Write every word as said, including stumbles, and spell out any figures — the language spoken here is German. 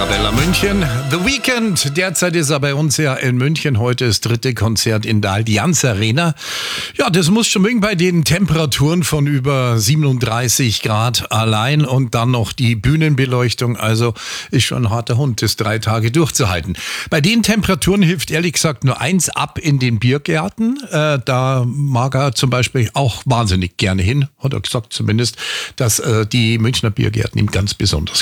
Arabella München. The Weekend. Derzeit ist er bei uns ja in München. Heute ist dritte Konzert in der Allianz Arena. Ja, das muss schon mögen bei den Temperaturen von über siebenunddreißig Grad allein und dann noch die Bühnenbeleuchtung. Also ist schon ein harter Hund, das drei Tage durchzuhalten. Bei den Temperaturen hilft ehrlich gesagt nur eins: ab in den Biergärten. Äh, da mag er zum Beispiel auch wahnsinnig gerne hin, hat er gesagt zumindest, dass äh, die Münchner Biergärten ihm ganz besonders